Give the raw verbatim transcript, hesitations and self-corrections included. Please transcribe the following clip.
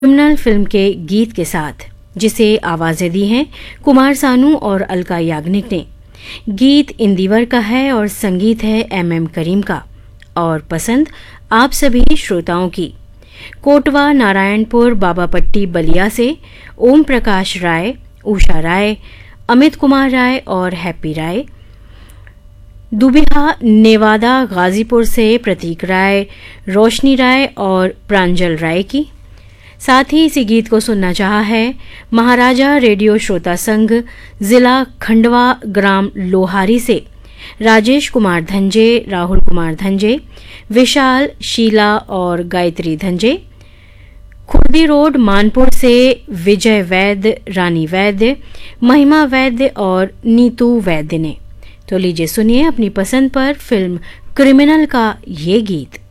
Criminal film के गीत के साथ, जिसे आवाजें दी हैं कुमार सानू और अलका याग्निक ने। गीत इंदिवर का है और संगीत है एम एम करीम का, और पसंद आप सभी श्रोताओं की। कोटवा नारायणपुर बाबापट्टी बलिया से ओम प्रकाश राय, उषा राय, अमित कुमार राय और हैप्पी राय। दुबिहा नेवादा गाजीपुर से प्रतीक राय, रोशनी राय और प्रांजल राय की। साथ ही इसी गीत को सुनना चाहा है महाराजा रेडियो श्रोता संघ जिला खंडवा ग्राम लोहारी से राजेश कुमार धंजे, राहुल कुमार धंजे, विशाल, शीला और गायत्री धंजे। खुर्दी रोड मानपुर से विजय वैद्य, रानी वैद्य, महिमा वैद्य और नीतू वैद्य ने। तो लीजिए सुनिए अपनी पसंद पर फिल्म क्रिमिनल का ये गीत।